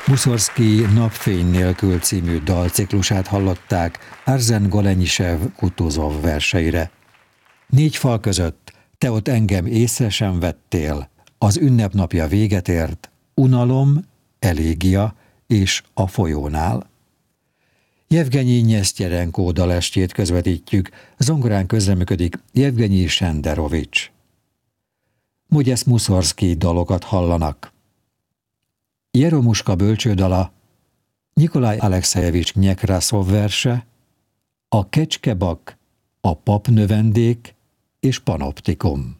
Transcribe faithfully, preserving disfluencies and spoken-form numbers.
Muszorszkij Napfény nélkül című dalciklusát hallották Arzen Golenysev Kutuzov verseire. Négy fal között, te ott engem észre sem vettél, az ünnepnapja véget ért, unalom, elégia és a folyónál. Jevgenyi Nyesztyerenkó dalestjét közvetítjük, zongorán közreműködik Jevgenyi Senderovics. Mogyesz Muszorszkij dalokat hallanak. Jeromuska bölcsődala, Nyikolaj Alexejevics Nyekraszov verse, a Kecskebak, a Papnövendék és Panoptikum.